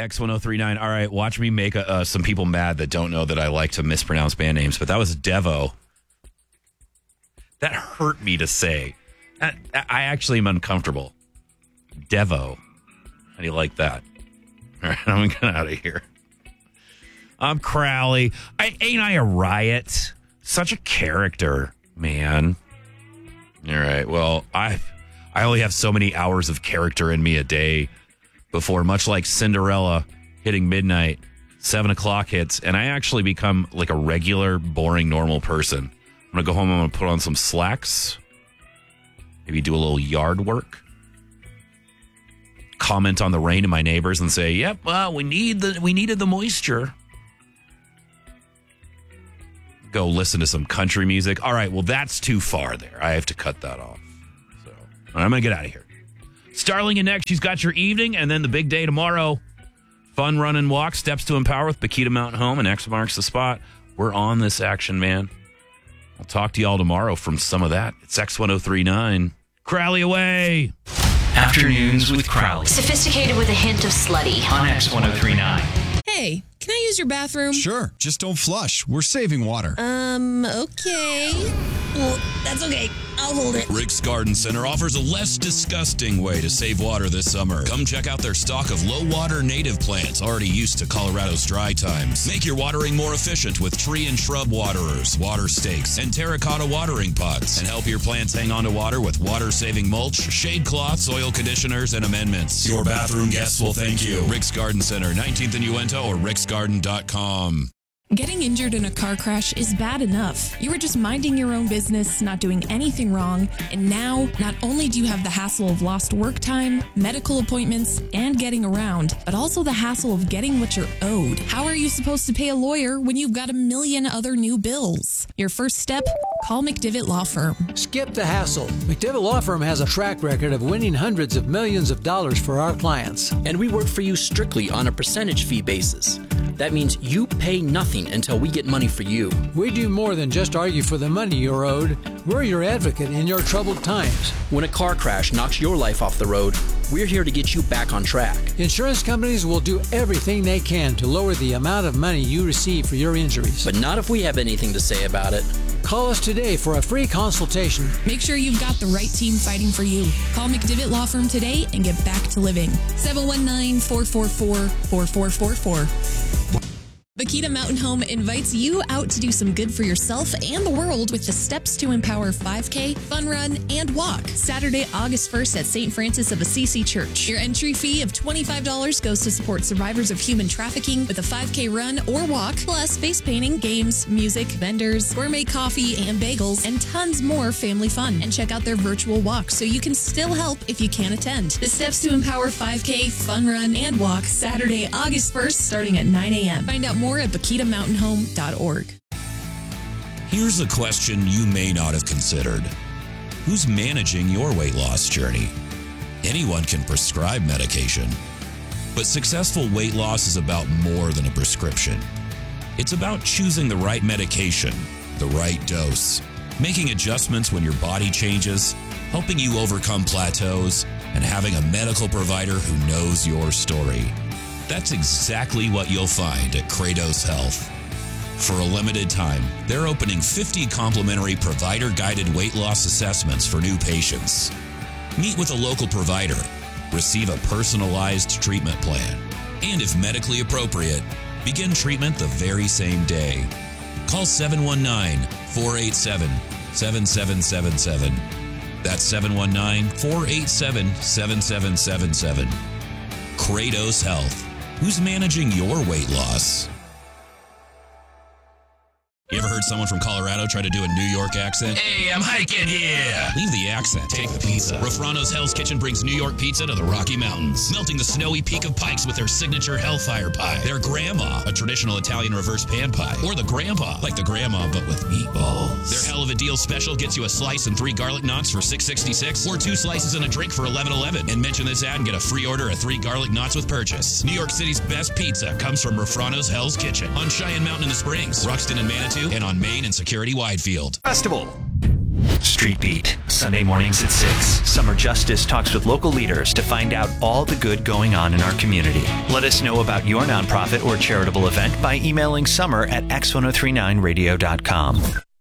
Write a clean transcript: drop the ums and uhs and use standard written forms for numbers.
X1039. All right, watch me make some people mad that don't know that I like to mispronounce band names, but that was Devo. That hurt me to say. I actually am uncomfortable. Devo. How do you like that? All right, I'm going to get out of here. I'm Crowley. Ain't I a riot? Such a character, man. All right, well, I only have so many hours of character in me a day before, much like Cinderella hitting midnight, 7 o'clock hits, and I actually become like a regular, boring, normal person. I'm going to go home, I'm going to put on some slacks, maybe do a little yard work, comment on the rain to my neighbors and say, yep, well, we needed the moisture. Go listen to some country music. All right, well, that's too far there. I have to cut that off. So I'm going to get out of here. Starling and next, she's got your evening, and then the big day tomorrow. Fun run and walk, steps to empower with Bakita Mountain Home, and X marks the spot. We're on this action, man. I'll talk to y'all tomorrow from some of that. It's X1039. Crowley away. Afternoons with Crowley. Sophisticated with a hint of slutty. On X1039. Hey, can I use your bathroom? Sure, just don't flush. We're saving water. Okay. Well, that's okay. I'll hold it. Rick's Garden Center offers a less disgusting way to save water this summer. Come check out their stock of low-water native plants already used to Colorado's dry times. Make your watering more efficient with tree and shrub waterers, water stakes, and terracotta watering pots. And help your plants hang on to water with water-saving mulch, shade cloths, soil conditioners, and amendments. Your bathroom guests will thank you. Rick's Garden Center, 19th and Uinta, or ricksgarden.com. Getting injured in a car crash is bad enough. You were just minding your own business, not doing anything wrong, and now not only do you have the hassle of lost work time, medical appointments, and getting around, but also the hassle of getting what you're owed. How are you supposed to pay a lawyer when you've got a million other new bills? Your first step? Call McDivitt Law Firm. Skip the hassle. McDivitt Law Firm has a track record of winning hundreds of millions of dollars for our clients. And we work for you strictly on a percentage fee basis. That means you pay nothing until we get money for you. We do more than just argue for the money you're owed. We're your advocate in your troubled times. When a car crash knocks your life off the road, we're here to get you back on track. Insurance companies will do everything they can to lower the amount of money you receive for your injuries. But not if we have anything to say about it. Call us today for a free consultation. Make sure you've got the right team fighting for you. Call McDivitt Law Firm today and get back to living. 719-444-4444. Bakita Mountain Home invites you out to do some good for yourself and the world with the Steps to Empower 5K, Fun Run, and Walk. Saturday, August 1st at St. Francis of Assisi Church. Your entry fee of $25 goes to support survivors of human trafficking with a 5K run or walk, plus face painting, games, music, vendors, gourmet coffee and bagels, and tons more family fun. And check out their virtual walk so you can still help if you can't attend. The Steps to Empower 5K, Fun Run, and Walk, Saturday, August 1st, starting at 9 a.m. Find out more at BakitaMountainHome.org. Here's a question you may not have considered. Who's managing your weight loss journey? Anyone can prescribe medication, but successful weight loss is about more than a prescription. It's about choosing the right medication, the right dose, making adjustments when your body changes, helping you overcome plateaus, and having a medical provider who knows your story. That's exactly what you'll find at Kratos Health. For a limited time, they're opening 50 complimentary provider-guided weight loss assessments for new patients. Meet with a local provider, receive a personalized treatment plan, and if medically appropriate, begin treatment the very same day. Call 719-487-7777. That's 719-487-7777. Kratos Health. Who's managing your weight loss? You ever heard someone from Colorado try to do a New York accent? Hey, I'm hiking here. Leave the accent. Take the pizza. Rafrano's Hell's Kitchen brings New York pizza to the Rocky Mountains, melting the snowy peak of Pikes with their signature Hellfire Pie, their Grandma, a traditional Italian reverse pan pie, or the Grandpa, like the Grandma but with meatballs. Their Hell of a Deal special gets you a slice and 3 garlic knots for $6.66, or 2 slices and a drink for $11.11. And mention this ad and get a free order of 3 garlic knots with purchase. New York City's best pizza comes from Rafrano's Hell's Kitchen on Cheyenne Mountain in the Springs, Ruxton and Manitou, and on Main and Security Widefield. Festival. Street Beat, Sunday mornings at 6. Summer Justice talks with local leaders to find out all the good going on in our community. Let us know about your nonprofit or charitable event by emailing summer@x1039radio.com.